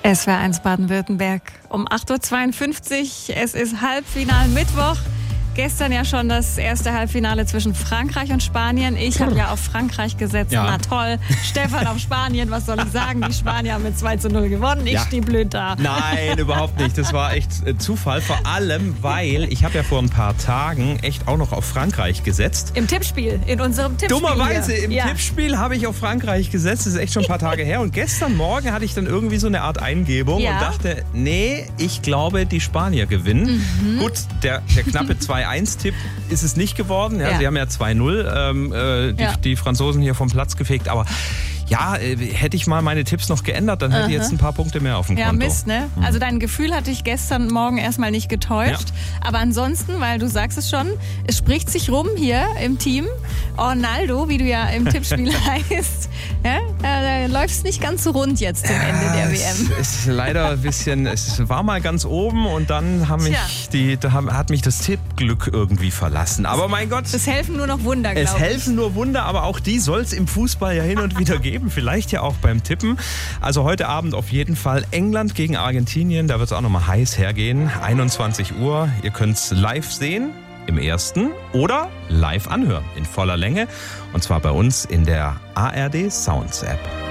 SWR1 Baden-Württemberg um 8.52 Uhr. Es ist Halbfinal Mittwoch. Gestern ja schon das erste Halbfinale zwischen Frankreich und Spanien. Ich habe ja auf Frankreich gesetzt. Ja. Na toll. Stefan auf Spanien. Was soll ich sagen? Die Spanier haben mit 2:0 gewonnen. Ich stehe blöd da. Nein, überhaupt nicht. Das war echt Zufall. Vor allem, weil ich habe ja vor ein paar Tagen echt auch noch auf Frankreich gesetzt. Im Tippspiel. In unserem Tippspiel. Dummerweise im Tippspiel habe ich auf Frankreich gesetzt. Das ist echt schon ein paar Tage her. Und gestern Morgen hatte ich dann irgendwie so eine Art Eingebung und dachte, nee, ich glaube, die Spanier gewinnen. Gut, der knappe 2-1-Tipp ist es nicht geworden. Ja, sie haben ja 2-0 die Franzosen hier vom Platz gefegt. Aber ja, hätte ich mal meine Tipps noch geändert, dann hätte ich jetzt ein paar Punkte mehr auf dem Konto. Ja, Mist, ne? Also dein Gefühl hatte ich gestern Morgen erstmal nicht getäuscht. Ja. Aber ansonsten, weil du sagst es schon, es spricht sich rum hier im Team. Ronaldo, wie du ja im Tippspiel heißt, da läuft es nicht ganz so rund jetzt zum Ende der WM. Es ist leider ein bisschen, es war mal ganz oben und dann hat mich das Tippglück irgendwie verlassen. Aber mein Gott. Es helfen nur noch Wunder, glaube ich. Es helfen nur Wunder, aber auch die soll es im Fußball ja hin und wieder geben. Vielleicht ja auch beim Tippen. Also heute Abend auf jeden Fall England gegen Argentinien. Da wird es auch nochmal heiß hergehen. 21 Uhr. Ihr könnt es live sehen im Ersten oder live anhören in voller Länge. Und zwar bei uns in der ARD Sounds App.